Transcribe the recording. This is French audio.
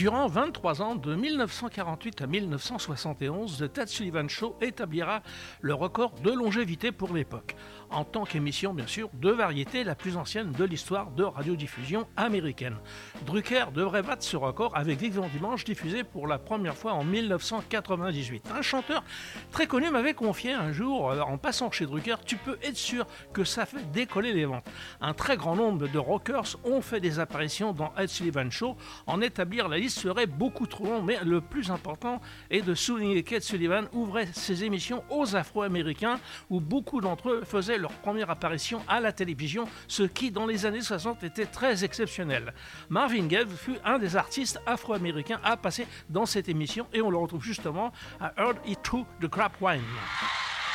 Durant 23 ans, de 1948 à 1971, The Ted Sullivan Show établira le record de longévité pour l'époque, en tant qu'émission bien sûr de variété la plus ancienne de l'histoire de radiodiffusion américaine. Drucker devrait battre ce record avec Vivant Dimanche diffusé pour la première fois en 1998. Un chanteur très connu m'avait confié un jour, en passant chez Drucker, tu peux être sûr que ça fait décoller les ventes. Un très grand nombre de rockers ont fait des apparitions dans Ed Sullivan Show. En établir la liste serait beaucoup trop long, mais le plus important est de souligner qu'Ed Sullivan ouvrait ses émissions aux Afro-Américains, où beaucoup d'entre eux faisaient leur première apparition à la télévision, ce qui dans les années 60 était très exceptionnel. Marvin Gaye fut un des artistes afro-américains à passer dans cette émission et on le retrouve justement à Heard It Through the Crap Wine.